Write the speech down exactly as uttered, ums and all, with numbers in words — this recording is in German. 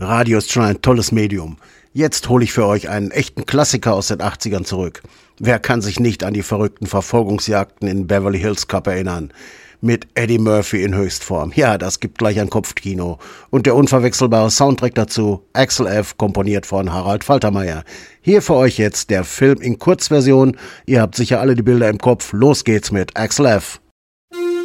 Radio ist schon ein tolles Medium. Jetzt hole ich für euch einen echten Klassiker aus den achtzigern zurück. Wer kann sich nicht an die verrückten Verfolgungsjagden in Beverly Hills Cop erinnern? Mit Eddie Murphy in Höchstform. Ja, das gibt gleich ein Kopfkino. Und der unverwechselbare Soundtrack dazu, Axel F., komponiert von Harald Faltermeier. Hier für euch jetzt der Film in Kurzversion. Ihr habt sicher alle die Bilder im Kopf. Los geht's mit Axel F.